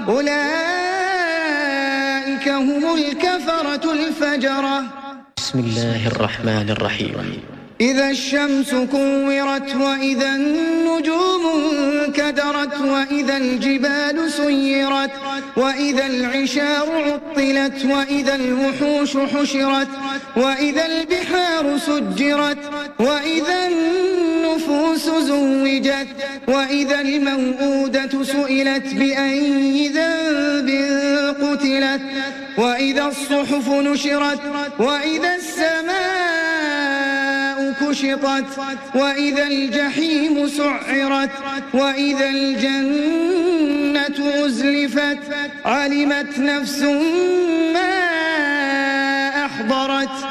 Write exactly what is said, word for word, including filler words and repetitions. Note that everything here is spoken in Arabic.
أولئك هم الكفرة الفجرة. بسم الله الرحمن الرحيم. إذا الشمس كورت وإذا النجوم انكدرت وإذا الجبال سيرت وإذا العشار عطلت وإذا الوحوش حشرت وإذا البحار سجرت وإذا النفوس زوجت وإذا الموءودة سئلت بأي ذنب قتلت وإذا الصحف نشرت وإذا السماء كشطت وإذا الجحيم سعرت وإذا الجنة أزلفت علمت نفس ما أحضرت.